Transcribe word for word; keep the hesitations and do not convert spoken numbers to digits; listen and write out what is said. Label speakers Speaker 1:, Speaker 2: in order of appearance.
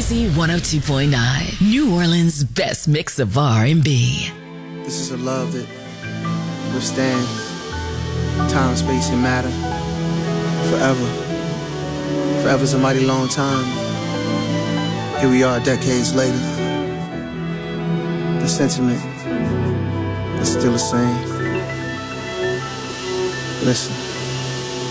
Speaker 1: Z one oh two point nine, New Orleans' best mix of R and B.
Speaker 2: This is a love that withstands time, space, and matter forever. Forever's a mighty long time. Here we are decades later. The sentiment is still the same. Listen.